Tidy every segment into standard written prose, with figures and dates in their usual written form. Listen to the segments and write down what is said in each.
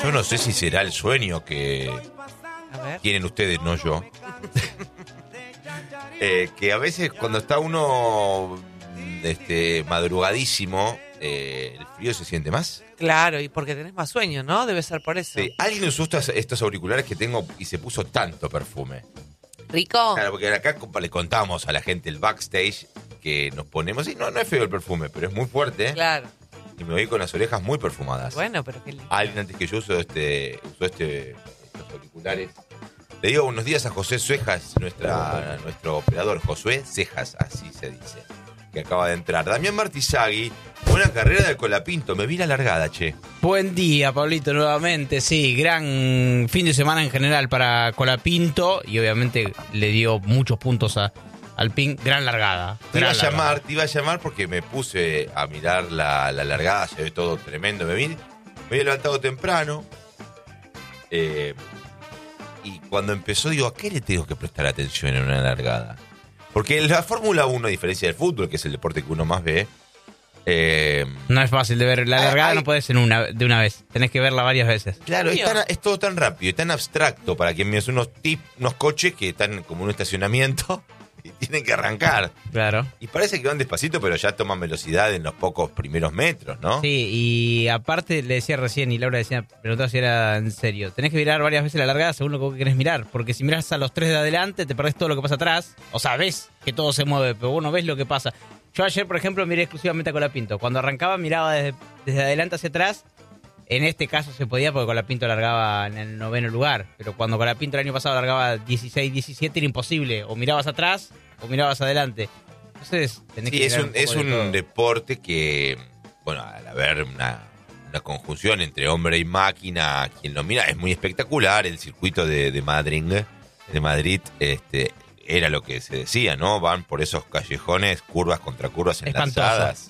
Yo no sé si será el sueño que tienen ustedes, no yo. Que a veces cuando está uno madrugadísimo, el frío se siente más. Claro, y porque tenés más sueño, ¿no? Debe ser por eso. Sí. Alguien usó estos auriculares que tengo y se puso tanto perfume. ¿Rico? Claro, porque acá le contamos a la gente el backstage que nos ponemos. Y no es feo el perfume, pero es muy fuerte. Claro. Y me voy con las orejas muy perfumadas. Bueno, pero qué lindo. Alguien antes que yo usó estos auriculares. Le digo buenos días a José Cejas, nuestro operador. Josué Cejas, así se dice, que acaba de entrar. Damián Martizagui, buena carrera de Colapinto. Me vi la largada, che. Buen día, Pablito, nuevamente. Sí, gran fin de semana en general para Colapinto. Y obviamente le dio muchos puntos al PIN. Gran largada. Te iba a llamar porque me puse a mirar la largada. Se ve todo tremendo. Me había levantado temprano. Y cuando empezó, digo, ¿a qué le tengo que prestar atención en una largada? Porque la Fórmula 1, a diferencia del fútbol, que es el deporte que uno más ve... no es fácil de ver. La largada no puede ser de una vez. Tenés que verla varias veces. Claro, es todo tan rápido y tan abstracto para quien mires unos coches que están como en un estacionamiento y tienen que arrancar. Claro. Y parece que van despacito, pero ya toman velocidad en los pocos primeros metros, ¿no? Sí, y aparte le decía recién, y Laura preguntaba si era en serio. Tenés que mirar varias veces la largada según lo que querés mirar. Porque si mirás a los tres de adelante, te perdés todo lo que pasa atrás. O sea, ves que todo se mueve, pero vos no ves lo que pasa. Yo ayer, por ejemplo, miré exclusivamente a Colapinto. Cuando arrancaba, miraba desde adelante hacia atrás. En este caso se podía porque Colapinto largaba en el 9º lugar. Pero cuando Colapinto el año pasado largaba 16, 17, era imposible. O mirabas atrás o mirabas adelante. Entonces, tenés que mirar es un deporte que, bueno, al haber una conjunción entre hombre y máquina, quien lo mira, es muy espectacular. El circuito de Madrid, era lo que se decía, ¿no? Van por esos callejones, curvas contra curvas enlazadas.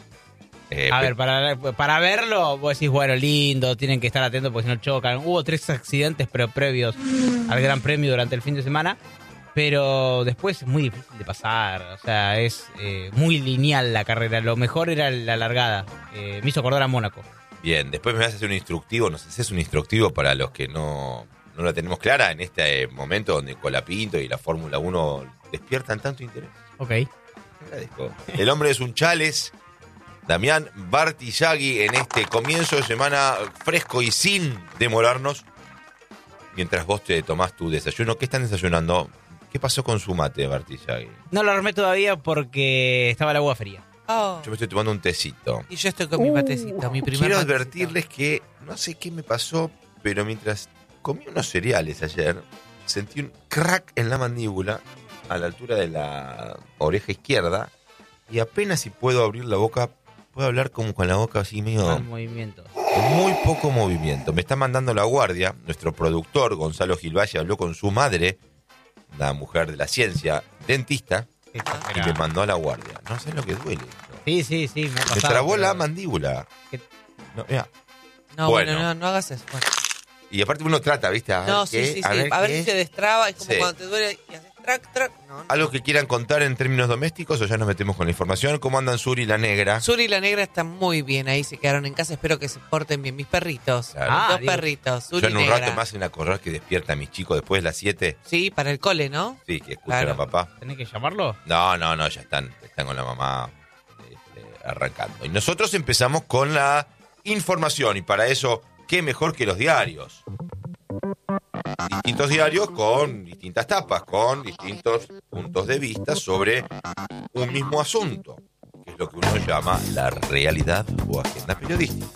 A ver, para verlo, vos decís, bueno, lindo, tienen que estar atentos porque si no chocan. Hubo 3 accidentes pero previos al Gran Premio durante el fin de semana, pero después es muy difícil de pasar. O sea, es muy lineal la carrera. Lo mejor era la largada. Me hizo acordar a Mónaco. Bien, después me vas a hacer un instructivo, nos haces un instructivo para los que no la tenemos clara en este momento donde Colapinto y la Fórmula 1 despiertan tanto interés. Ok. Agradezco. El hombre es un chales, Damián Martizagui, en este comienzo de semana fresco y sin demorarnos. Mientras vos te tomás tu desayuno, ¿qué están desayunando? ¿Qué pasó con su mate, Martizagui? No lo armé todavía porque estaba el agua fría. Oh. Yo me estoy tomando un tecito. Y yo estoy con mi matecito, mi primer Quiero matecito. advertirles que no sé qué me pasó, pero mientras comí unos cereales ayer, sentí un crack en la mandíbula a la altura de la oreja izquierda y apenas si puedo abrir la boca, puedo hablar como con la boca así medio... Mal movimiento. Con muy poco movimiento. Me está mandando la guardia. Nuestro productor, Gonzalo Gilvalle, habló con su madre, una mujer de la ciencia, dentista, y me mandó a la guardia. No sé lo que duele. Sí, me ha pasado. Me trabó pero... la mandíbula. No, mira. No, bueno, no hagas eso. Bueno. Y aparte uno trata, ¿viste? A ver No, qué, sí. a ver qué. si se destraba. Es como Sí. cuando te duele y haces track. No. ¿Algo que quieran contar en términos domésticos o ya nos metemos con la información? ¿Cómo andan Suri y la Negra? Suri y la Negra están muy bien. Ahí se quedaron en casa. Espero que se porten bien. Mis perritos. Claro. Dos perritos. Suri Yo y en un Negra. rato más en a correr que despierta a mis chicos después de las 7. Sí, para el cole, ¿no? Sí, que escuchan Claro. a papá. ¿Tenés que llamarlo? No, ya están con la mamá arrancando. Y nosotros empezamos con la información y para eso, ¿qué mejor que los diarios? Distintos diarios con distintas tapas, con distintos puntos de vista sobre un mismo asunto, que es lo que uno llama la realidad o agenda periodística.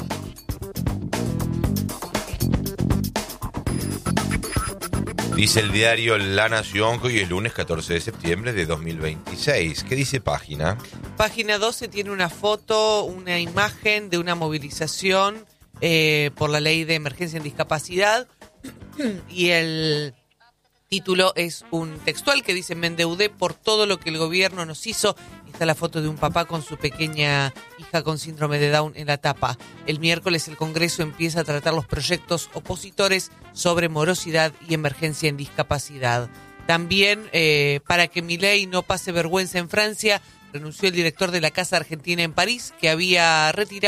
Dice el diario La Nación que hoy es lunes 14 de septiembre de 2026. ¿Qué dice página? Página 12 tiene una foto, una imagen de una movilización por la ley de emergencia en discapacidad y el título es un textual que dice: me endeudé por todo lo que el gobierno nos hizo. Está la foto de un papá con su pequeña hija con síndrome de Down en la tapa. El miércoles el Congreso empieza a tratar los proyectos opositores sobre morosidad y emergencia en discapacidad. También, para que Milei no pase vergüenza en Francia, renunció el director de la Casa Argentina en París, que había retirado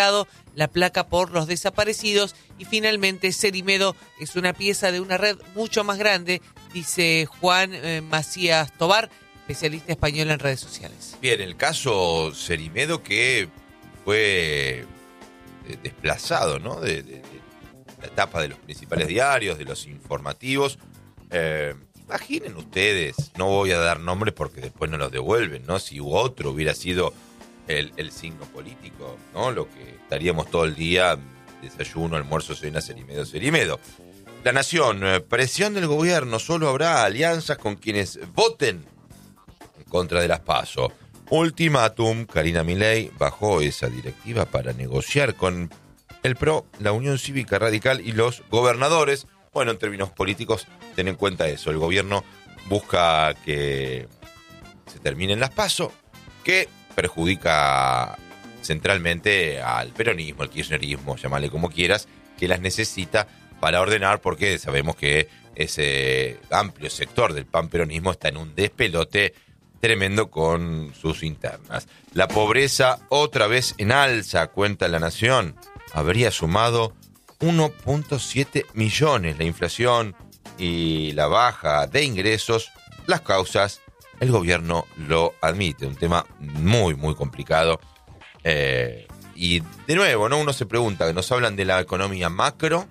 la placa por los desaparecidos. Y finalmente, Cerimedo es una pieza de una red mucho más grande, dice Juan Macías Tobar, especialista español en redes sociales. Bien, el caso Cerimedo que fue desplazado, ¿no? De la tapa de los principales diarios, de los informativos. Imaginen ustedes, no voy a dar nombres porque después no los devuelven, ¿no? Si otro hubiera sido el signo político, ¿no? Lo que estaríamos todo el día, desayuno, almuerzo, cena, Cerimedo. La Nación, presión del gobierno, solo habrá alianzas con quienes voten en contra de las PASO. Ultimátum, Karina Milei bajó esa directiva para negociar con el PRO, la Unión Cívica Radical y los gobernadores. Bueno, en términos políticos, ten en cuenta eso. El gobierno busca que se terminen las PASO, que perjudica centralmente al peronismo, al kirchnerismo, llámale como quieras, que las necesita para ordenar, porque sabemos que ese amplio sector del panperonismo está en un despelote tremendo con sus internas. La pobreza otra vez en alza, cuenta La Nación. Habría sumado 1.7 millones. La inflación y la baja de ingresos, las causas, el gobierno lo admite. Un tema muy, muy complicado. Y de nuevo, ¿no? Uno se pregunta, nos hablan de la economía macro,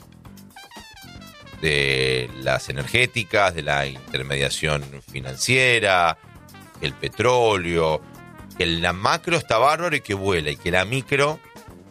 de las energéticas, de la intermediación financiera, el petróleo, que la macro está bárbaro y que vuela, y que la micro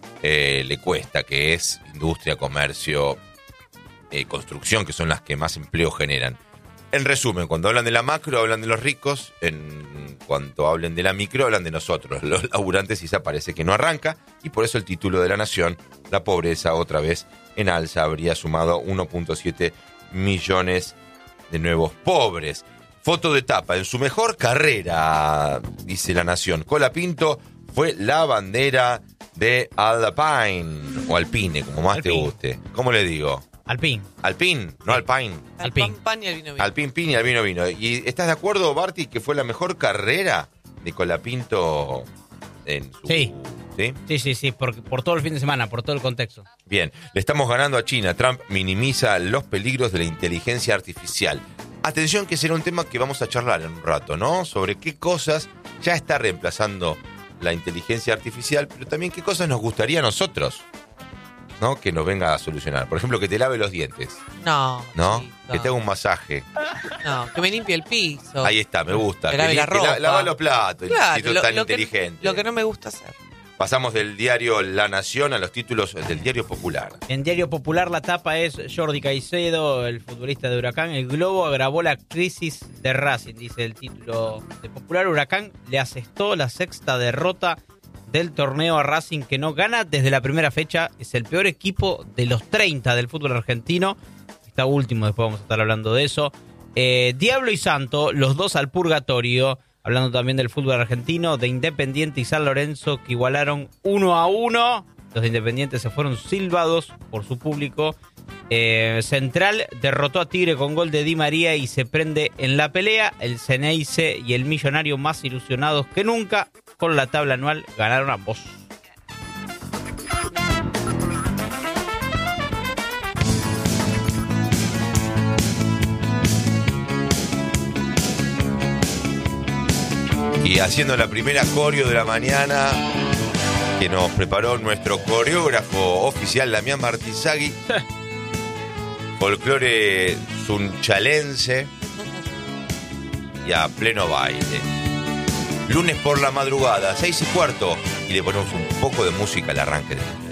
le cuesta, que es industria, comercio, construcción, que son las que más empleo generan. En resumen, cuando hablan de la macro, hablan de los ricos. En cuanto hablen de la micro, hablan de nosotros, los laburantes, y se parece que no arranca. Y por eso el título de La Nación, la pobreza otra vez en alza, habría sumado 1.7 millones de nuevos pobres. Foto de tapa, en su mejor carrera, dice La Nación. Colapinto fue la bandera de Alpine, o Alpine, como más te guste. ¿Cómo le digo? Alpine. Alpine, no Alpine. Alpine. Pan y al vino vino. Alpine Pin y al vino vino. ¿Y estás de acuerdo, Barty, que fue la mejor carrera de Colapinto en su... Sí. ¿Sí? Sí, por todo el fin de semana, por todo el contexto. Bien, le estamos ganando a China. Trump minimiza los peligros de la inteligencia artificial. Atención, que será un tema que vamos a charlar en un rato, ¿no? Sobre qué cosas ya está reemplazando la inteligencia artificial, pero también qué cosas nos gustaría a nosotros, ¿no? Que nos venga a solucionar. Por ejemplo, que te lave los dientes. No. ¿No? Sí, Que te haga un masaje. No, que me limpie el piso. Ahí está, me gusta. Que lave la ropa. Lava los platos. Claro, Si sos tan inteligente. lo que no me gusta hacer. Pasamos del diario La Nación a los títulos del diario Popular. En Diario Popular la tapa es Jordi Caicedo, el futbolista de Huracán. El Globo agravó la crisis de Racing, dice el título de Popular. Huracán le asestó la sexta derrota del torneo a Racing, que no gana desde la primera fecha. Es el peor equipo de los 30 del fútbol argentino. Está último, después vamos a estar hablando de eso. Diablo y Santo, los dos al purgatorio. Hablando también del fútbol argentino, de Independiente y San Lorenzo, que igualaron 1-1. Los de Independiente se fueron silbados por su público. Central derrotó a Tigre con gol de Di María y se prende en la pelea. El Ceneice y el Millonario, más ilusionados que nunca con la tabla anual, ganaron ambos. Y haciendo la primera coreo de la mañana, que nos preparó nuestro coreógrafo oficial, Damián Martizagui. Folclore sunchalense y a pleno baile. Lunes por la madrugada, 6:15, y le ponemos un poco de música al arranque del día.